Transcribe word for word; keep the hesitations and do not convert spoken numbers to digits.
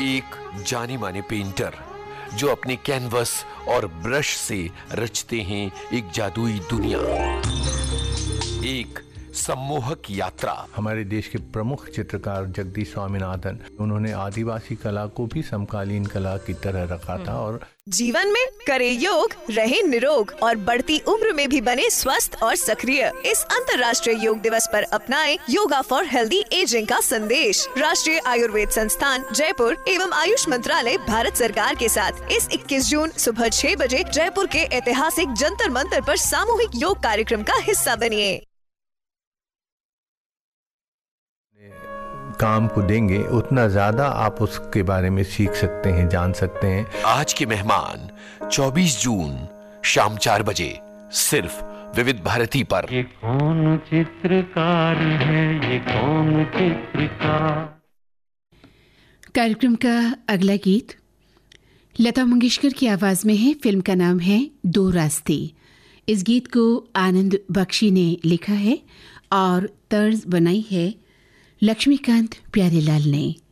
एक जाने माने पेंटर जो अपने कैनवस और ब्रश से रचते हैं एक जादुई दुनिया, एक सम्मोहक यात्रा। हमारे देश के प्रमुख चित्रकार जगदीश स्वामीनाथन, उन्होंने आदिवासी कला को भी समकालीन कला की तरह रखा था। और जीवन में करे योग, रहे निरोग और बढ़ती उम्र में भी बने स्वस्थ और सक्रिय। इस अंतर्राष्ट्रीय योग दिवस पर अपनाएं योगा फॉर हेल्दी एजिंग का संदेश। राष्ट्रीय आयुर्वेद संस्थान जयपुर एवं आयुष मंत्रालय भारत सरकार के साथ इस इक्कीस जून सुबह छह बजे जयपुर के ऐतिहासिक जंतर मंतर पर सामूहिक योग कार्यक्रम का हिस्सा बनिए। काम को देंगे उतना ज्यादा आप उसके बारे में सीख सकते हैं, जान सकते हैं। आज के मेहमान चौबीस जून शाम चार बजे सिर्फ विविध भारती पर। ये कौन चित्रकार है, ये कौन चित्रकार। कार्यक्रम का अगला गीत लता मंगेशकर की आवाज में है। फिल्म का नाम है दो रास्ते। इस गीत को आनंद बख्शी ने लिखा है और तर्ज बनाई है लक्ष्मीकांत प्यारेलाल ने।